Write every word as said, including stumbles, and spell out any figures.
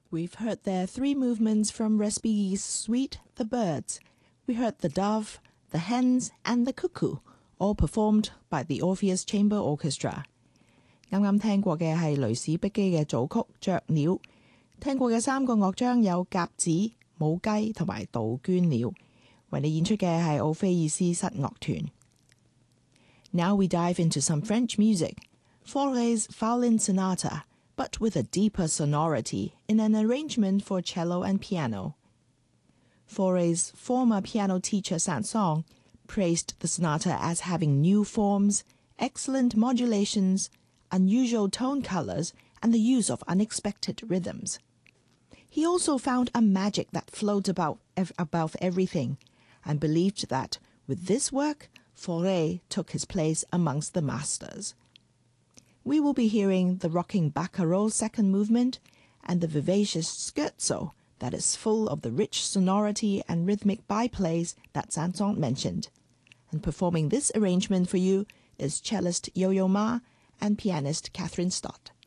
We've heard there three movements from Respighi's suite, The Birds. We heard the dove, the hens, and the cuckoo, all performed by the Orpheus Chamber Orchestra. 啱啱聽過嘅係雷史碧基嘅組曲《雀鳥》，聽過嘅三個樂章有鴿子、母雞同埋杜鵑鳥，為你演出嘅係奧菲爾斯室樂團。Now we dive into some French music. Fauré's Violin Sonata, but with a deeper sonority in an arrangement for cello and piano. Fauré's former piano teacher Saint-Saëns praised the sonata as having new forms, excellent modulations, unusual tone colors, and the use of unexpected rhythms. He also found a magic that flowed about above everything, and believed that with this work, Fauré took his place amongst the masters. We will be hearing the rocking Barcarolle second movement and the vivacious scherzo that is full of the rich sonority and rhythmic byplays that Saint-Saëns mentioned. And performing this arrangement for you is cellist Yo-Yo Ma and pianist Catherine Stott.